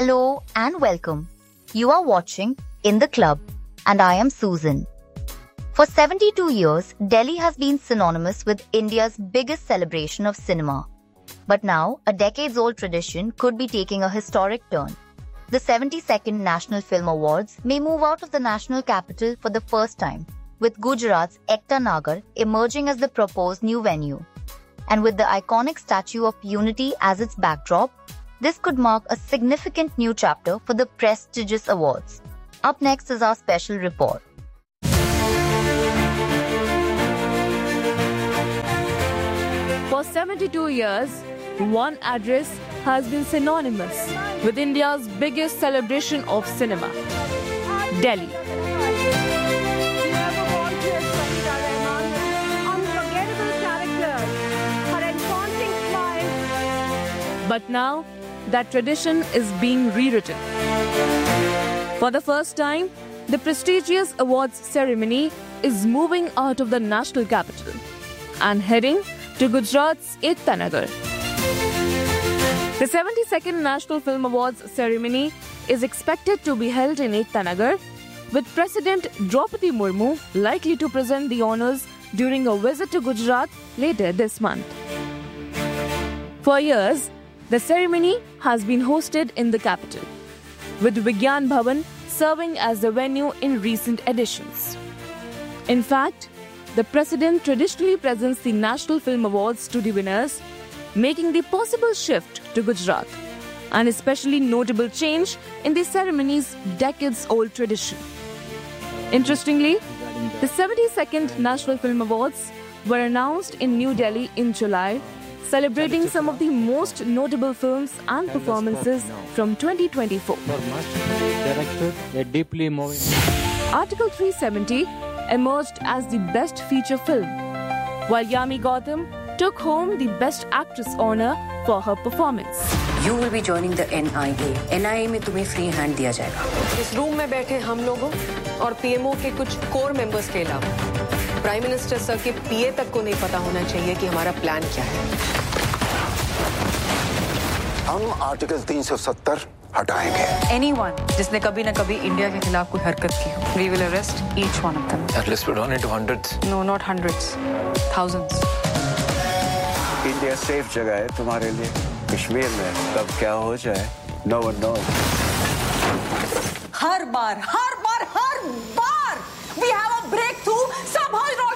Hello and welcome. You are watching In the Club and I am Susan. For 72 years, Delhi has been synonymous with India's biggest celebration of cinema. But now, a decades-old tradition could be taking a historic turn. The 72nd National Film Awards may move out of the national capital for the first time, with Gujarat's Ekta Nagar emerging as the proposed new venue. And with the iconic Statue of Unity as its backdrop, this could mark a significant new chapter for the prestigious awards. Up next is our special report. For 72 years, one address has been synonymous with India's biggest celebration of cinema, Delhi. But now, that tradition is being rewritten. For the first time, the prestigious awards ceremony is moving out of the national capital and heading to Gujarat's Ekta Nagar. The 72nd National Film Awards ceremony is expected to be held in Ekta Nagar, with President Draupadi Murmu likely to present the honours during a visit to Gujarat later this month. For years, the ceremony has been hosted in the capital, with Vigyan Bhavan serving as the venue in recent editions. In fact, the President traditionally presents the National Film Awards to the winners, making the possible shift to Gujarat, an especially notable change in the ceremony's decades-old tradition. Interestingly, the 72nd National Film Awards were announced in New Delhi in July, celebrating some of the most notable films and performances from 2024. Article 370 emerged as the best feature film, while Yami Gautam took home the Best Actress honor for her performance. You will be joining the NIA. NIA में तुम्हें free hand दिया जाएगा. इस room में बैठे हम लोगों और PMO के कुछ कोर मेंबर्स के अलावा प्राइम मिनिस्टर सर के PA तक को नहीं पता होना चाहिए कि हमारा प्लान क्या है. हम आर्टिकल 370 हटाएंगे. Anyone जिसने कभी न कभी इंडिया के खिलाफ कोई हरकत की हो, we will arrest each one of them. At least we're on into hundreds. No, not hundreds, thousands. India safe जगह है तुम्हारे लिए. कश्मीर में कब क्या हो जाए, no one knows. Her bar, we have a breakthrough. सब हल